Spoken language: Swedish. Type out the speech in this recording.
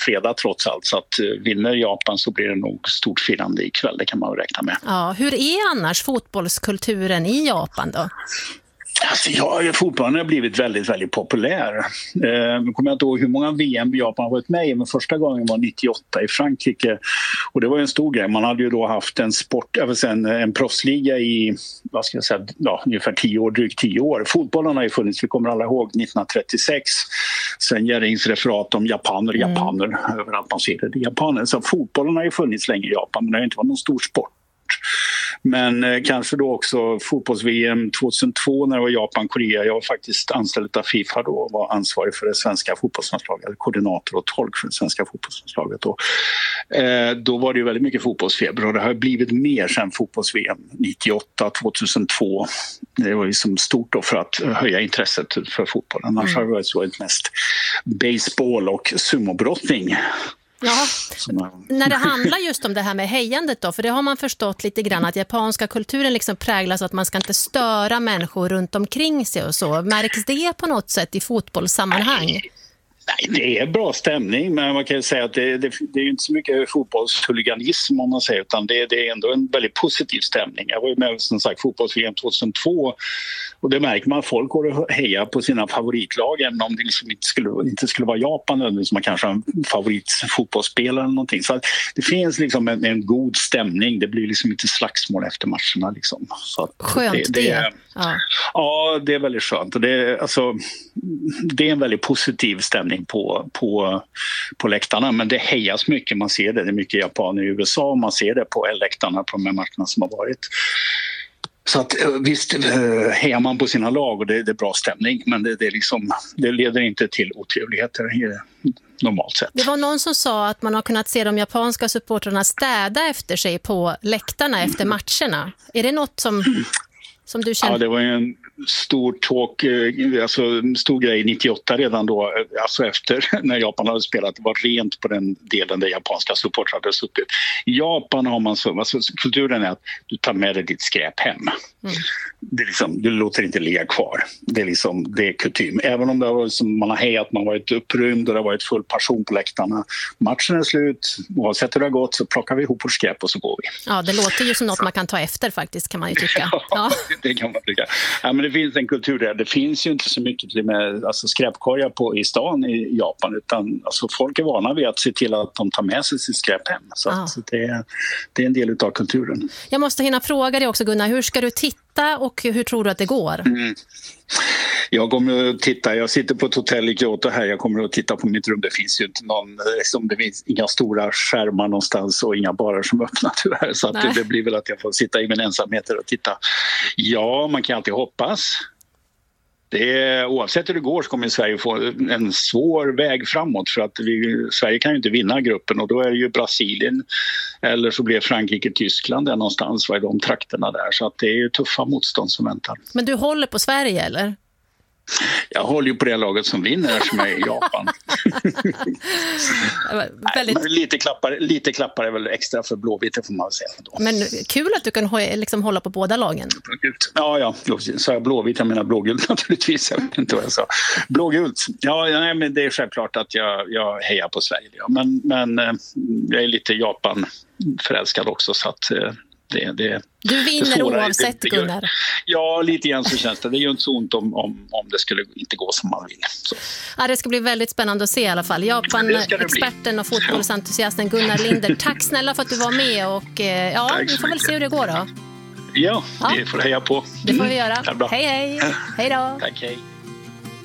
fredag trots allt. Så att vinner Japan så blir det nog stort firande ikväll, det kan man räkna med. Ja, hur är annars fotbollskulturen i Japan då? Alltså, fotbollen har blivit väldigt, väldigt populär. Jag kommer inte ihåg hur många VM Japan har varit med i, men första gången var 98 i Frankrike. Och det var en stor grej. Man hade ju då haft en proffsliga i ungefär 10 år, drygt 10 år. Fotbollen har ju funnits, vi kommer alla ihåg 1936. Sen Jerrings referat om japaner, överallt man ser det, japaner. Så fotbollen har ju funnits länge i Japan, men det har inte varit någon stor sport. Men kanske då också fotbolls-VM 2002 när det var Japan-Korea. Jag var faktiskt anställd av FIFA då och var ansvarig för det svenska fotbollslandslaget, koordinator och tolk för det svenska fotbollslandslaget. Då var det ju väldigt mycket fotbollsfeber och det har blivit mer sedan fotbolls-VM 98, 2002. Det var ju som stort då för att höja intresset för fotboll. Annars har det varit mest baseball och sumobrottning. Ja, när det handlar just om det här med hejandet då, för det har man förstått lite grann att japanska kulturen liksom präglas att man ska inte störa människor runt omkring sig och så. Märks det på något sätt i fotbollssammanhang? Nej, det är bra stämning, men man kan ju säga att det är ju inte så mycket fotbollshuliganism om man säger, utan det är ändå en väldigt positiv stämning. Jag var ju med som sagt fotbolls-VM 2002 och det märker man att folk går och hejar på sina favoritlag även om det liksom inte skulle vara Japan som man kanske har en favoritfotbollsspelare eller någonting. Så att det finns liksom en god stämning, det blir liksom inte slagsmål efter matcherna liksom. Så att skönt det. Ja, det är väldigt skönt och det är en väldigt positiv stämning på läktarna, men det hejas mycket, man ser det är mycket japaner i USA och man ser det på läktarna på de här matcherna som har varit. Så att visst hejar man på sina lag och det är bra stämning, men det leder inte till otrevligheter normalt sett. Det var någon som sa att man har kunnat se de japanska supportrarna städa efter sig på läktarna efter matcherna. Är det något som du känner? Ja, det var ju en stor grej 98 redan då, alltså efter när Japan hade spelat, det var rent på den delen där japanska supportrar hade suttit. I Japan har man kulturen är att du tar med dig ditt skräp hem. Det är liksom, du låter inte ligga kvar. Det är kutym. Även om det har varit som man har hejat, man har varit upprymd och det har varit full passion på läktarna. Matchen är slut, oavsett hur det har gått så plockar vi ihop vårt skräp och så går vi. Ja, det låter ju som något man kan ta efter faktiskt, kan man ju tycka. Ja, det kan man tycka. Ja, men det finns en kultur där. Det finns ju inte så mycket med skräpkorgar i stan i Japan, utan folk är vana vid att se till att de tar med sig sitt skräp hem. Så det är en del av kulturen. Jag måste hinna fråga dig också, Gunnar, hur ska du titta och hur tror du att det går? Jag kommer att titta, jag sitter på ett hotell i Kyoto här, jag kommer att titta på mitt rum. Det finns ju inte det finns inga stora skärmar någonstans och inga barer som öppnar tyvärr, så att det blir väl att jag får sitta i min ensamhet och titta. Ja, man kan alltid hoppas. Oavsett hur det går så kommer Sverige få en svår väg framåt, för att Sverige kan ju inte vinna gruppen och då är det ju Brasilien eller så blir Frankrike, Tyskland där någonstans, vad är de trakterna där, så att det är ju tuffa motstånd som väntar. Men du håller på Sverige eller? Jag håller ju på det laget som vinner som är i Japan. Lite klappar är väl extra för Blåvitt, får man säga då. Men kul att du kan liksom hålla på båda lagen. Ja, så jag Blåvitt, jag menar blågult naturligtvis, jag vet inte vad jag sa. Blågult, men det är självklart att jag hejar på Sverige. Ja. Men jag är lite Japan-förälskad också, så att du vinner oavsett, Gunnar. Ja, lite grann så känns det. Det är ju inte så ont om det skulle inte gå som man vill. Så. Ja, det ska bli väldigt spännande att se i alla fall. Japan-experten och fotbollsentusiasten Gunnar Linder. Tack snälla för att du var med och vi får väl se hur det går då. Ja, vi får heja på. Det får vi göra. Hej då. Tack, hej.